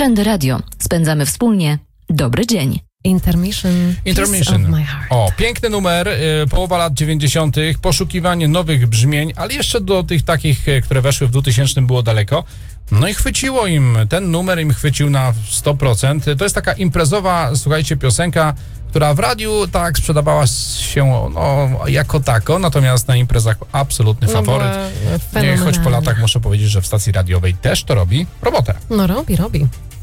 Trendy Radio. Spędzamy wspólnie dobry dzień. Intermission. Piece of my heart. O, piękny numer, połowa lat 90., poszukiwanie nowych brzmień, ale jeszcze do tych takich, które weszły w 2000 było daleko. No i chwyciło im, ten numer im chwycił na 100%. To jest taka imprezowa, słuchajcie, piosenka, która w radiu tak sprzedawała się jako tako, natomiast na imprezach absolutny faworyt. Choć po latach muszę powiedzieć, że w stacji radiowej też to robi robotę. No robi.